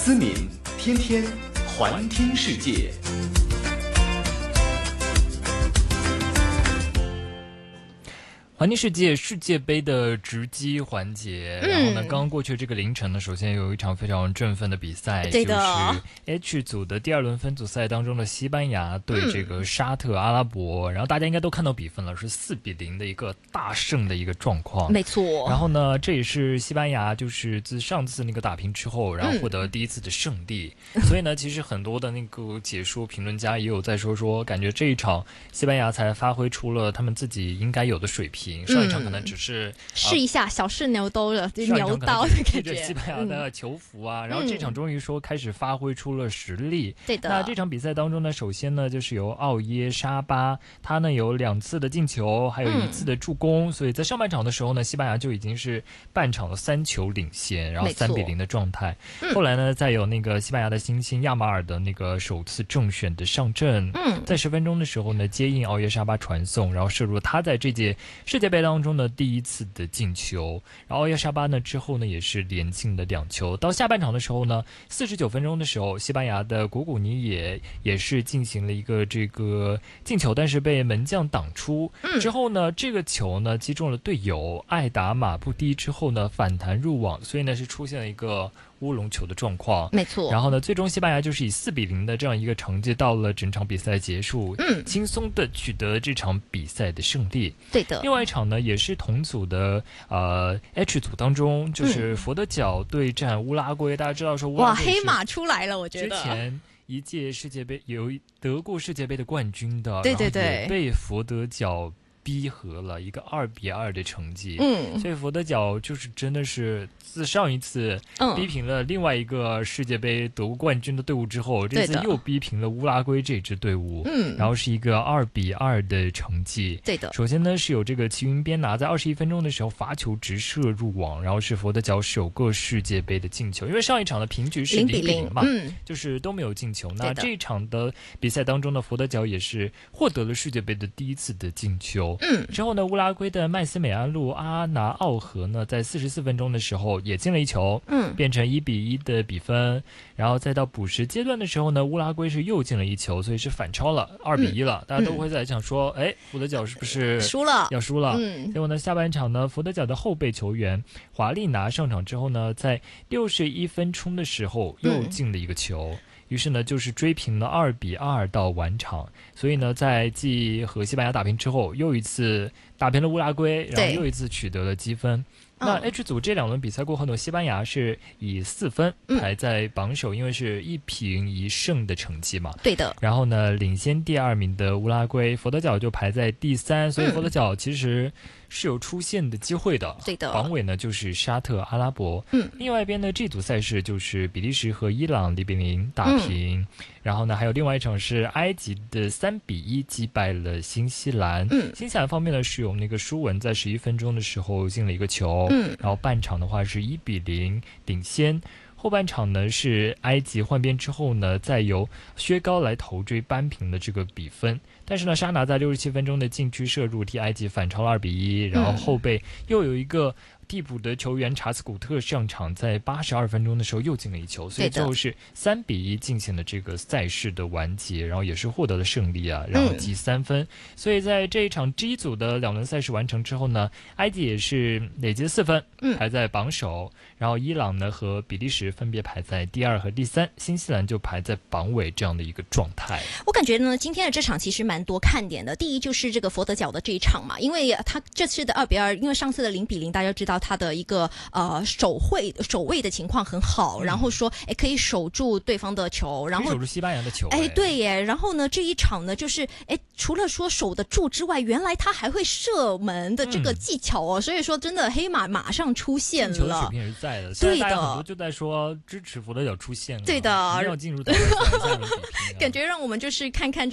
思敏天天环听世界。 环听世界世界杯的直击环节，然后呢，刚刚过去这个凌晨呢，首先有一场非常振奋的比赛， 对的， 就是 H 组的第二轮分组赛当中的西班牙对这个沙特阿拉伯，然后大家应该都看到比分了，是4-0的一个大胜的一个状况， 没错。 然后呢，这也是西班牙就是自上次那个打平之后，然后获得第一次的胜利，所以呢，其实很多的那个解说评论家也有在说，感觉这一场西班牙才发挥出了他们自己应该有的水平。上一场可能只是试一下小试牛刀的牛刀的感觉， 西班牙的球服啊，然后这场终于说开始发挥出了实力。 对的。 那这场比赛当中呢，首先呢就是由奥耶沙巴，他呢有2次的进球，还有1次的助攻，所以在上半场的时候呢，西班牙就已经是半场的3球领先，然后3-0的状态。后来呢，再有那个西班牙的新星亚马尔的那个首次正选的上阵，在10分钟的时候呢，接应奥耶沙巴传送，然后射入他在这届世界杯当中的第1次的进球，然后奥耶沙巴呢之后呢也是连进了2球。到下半场的时候呢，49分钟的时候，西班牙的古古尼也是进行了一个这个进球，但是被门将挡出。之后呢，这个球呢击中了队友艾达马布蒂之后呢反弹入网，所以呢是出现了一个乌龙球的状况， 没错。 然后呢，最终西班牙就是以4-0的这样一个成绩，到了整场比赛结束，轻松的取得这场比赛的胜利。 对的。 另外一场呢，也是同组的H 组当中，就是佛得角对战乌拉圭。大家知道说乌拉圭哇，黑马出来了，我觉得。 之前一届世界杯有得过世界杯的冠军的， 对对对， 然后也被佛得角逼和了一个2-2的成绩，所以佛得角就是真的是自上一次逼平了另外一个世界杯得过冠军的队伍之后，这次又逼平了乌拉圭这支队伍，然后是一个2-2的成绩。 对的。 首先呢是有这个齐云边拿在21分钟的时候罚球直射入网，然后是佛得角首个世界杯的进球，因为上一场的平局是0-0嘛，就是都没有进球。那这一场的比赛当中呢，佛得角也是获得了世界杯的第1次的进球。之后呢，乌拉圭的麦斯美安路阿拿奥和呢，在44分钟的时候也进了1球，变成1-1的比分。然后再到补时阶段的时候呢，乌拉圭是又进了1球，所以是反超了2-1了。大家都会在想说，佛得角是不是要输了？结果呢，下半场呢，佛得角的后备球员华利拿上场之后呢，在61分钟的时候又进了1个球。于是呢，就是追平了2-2到完场，所以呢，在继和西班牙打平之后，又一次打平了乌拉圭，然后又一次取得了积分。那 H 组这2轮比赛过后呢，西班牙是以4分排在榜首，因为是1平1胜的成绩嘛。 对的。 然后呢，领先第2名的乌拉圭，佛得角就排在第3，所以佛得角其实是有出线的机会的。 对的。 榜尾呢就是沙特阿拉伯。另外一边呢，这组赛事就是比利时和伊朗0-0打平，然后呢还有另外一场是埃及的3-1击败了新西兰。新西兰方面呢是有那个舒文在11分钟的时候进了1个球。然后半场的话是1-0领先，后半场呢是埃及换边之后呢，再由薛高来头锥扳平了这个比分。但是呢，沙拿在67分钟的禁区射入替埃及反超了2-1，然后后备又有一个替补的球员查斯古特上场，在82分钟的时候又进了1球，所以最后是3-1进行了这个赛事的完结，然后也是获得了胜利啊，然后积3分。所以在这一场 G 组的2轮赛事完成之后呢，埃及也是累积4分，排在榜首，然后伊朗呢和比利时分别排在第2和第3，新西兰就排在榜尾这样的一个状态。 我感觉呢，今天的这场其实蛮多看点的。第一就是这个佛得角的这一场嘛，因为他这次的2-2，因为上次的0-0，大家知道他的一个守卫的情况很好，然后说可以守住对方的球，然后守住西班牙的球。 对耶。然后呢，这一场呢，就是除了说守得住之外，原来他还会射门的这个技巧哦，所以说真的黑马马上出现了， 进球的水平也是在的。 对的， 大家很多就在说支持佛得角出现了， 对的， 要进入到下轮比拼， 感觉让我们就是看看。